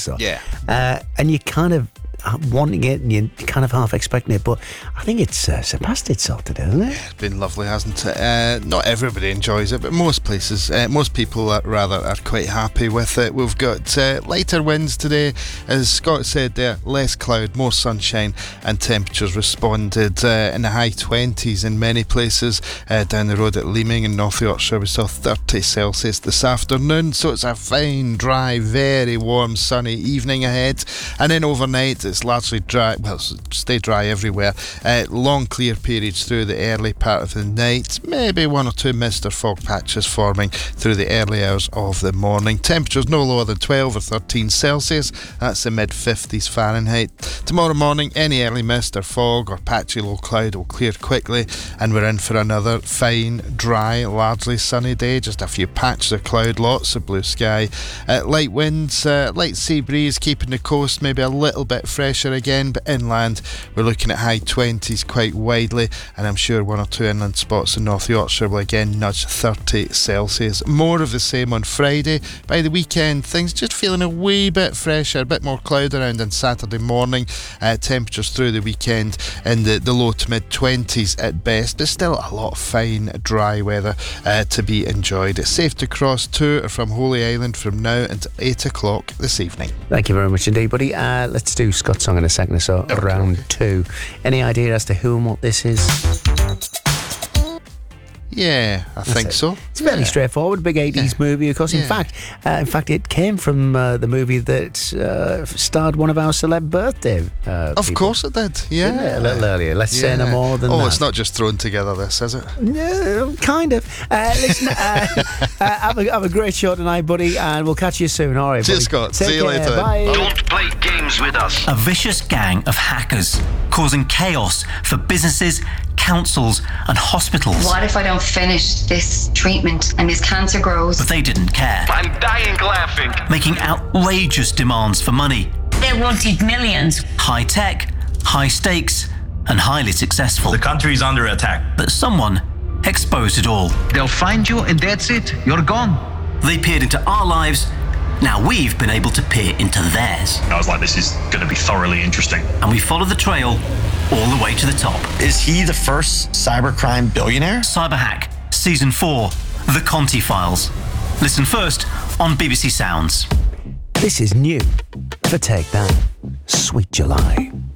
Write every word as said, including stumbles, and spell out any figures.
so. Yeah. Uh, and you kind of wanting it and you're kind of half expecting it, but I think it's uh, surpassed itself today, isn't it? It's been lovely, hasn't it? Uh, not everybody enjoys it, but most places, uh, most people uh, rather are quite happy with it. We've got uh, lighter winds today, as Scott said there, less cloud, more sunshine, and temperatures responded uh, in the high twenties in many places. Uh, down the road at Leeming in North Yorkshire, we saw thirty Celsius this afternoon, so it's a fine, dry, very warm, sunny evening ahead. And then overnight, it's largely dry, well, stay dry everywhere. Uh, long clear periods through the early part of the night, maybe one or two mist or fog patches forming through the early hours of the morning. Temperatures no lower than twelve or thirteen Celsius, that's the mid fifties Fahrenheit. Tomorrow morning, any early mist or fog or patchy low cloud will clear quickly, and we're in for another fine, dry, largely sunny day. Just a few patches of cloud, lots of blue sky. Uh, light winds, uh, light sea breeze keeping the coast maybe a little bit fresher again, but inland we're looking at high twenties quite widely, and I'm sure one or two inland spots in North Yorkshire will again nudge thirty Celsius. More of the same on Friday. By the weekend, things just feeling a wee bit fresher, a bit more cloud around on Saturday morning. Uh, temperatures through the weekend in the, the low to mid twenties at best, but still a lot of fine dry weather uh, to be enjoyed. It's safe to cross to or from Holy Island from now until eight o'clock this evening. Thank you very much indeed, buddy. Uh, let's do Scott's song in a second or so, okay. Round two. Any idea as to who and what this is? Yeah, I That's think it. so. It's fairly yeah. straightforward, big eighties yeah. movie, of course. In yeah. fact, uh, in fact, it came from uh, the movie that uh, starred one of our celeb birthday. Uh, of people. course it did. Yeah, Didn't it? A little earlier. Let's yeah. say no more than oh, that. Oh, it's not just thrown together. This is it? No, kind of. Uh, listen, uh, uh, have, a, have a great show tonight, buddy, and we'll catch you soon. All right, cheers, buddy. Scott. Take See you care. later. Bye. Don't play games with us. A vicious gang of hackers causing chaos for businesses, councils and hospitals. What if I don't finish this treatment and this cancer grows? But they didn't care. I'm dying laughing. Making outrageous demands for money. They wanted millions. High tech, high stakes and highly successful. The country is under attack. But someone exposed it all. They'll find you and that's it. You're gone. They peered into our lives. Now we've been able to peer into theirs. I was like, this is going to be thoroughly interesting. And we followed the trail all the way to the top. Is he the first cybercrime billionaire? Cyberhack, Season four, The Conti Files. Listen first on B B C Sounds. This is new for Take That, Sweet July.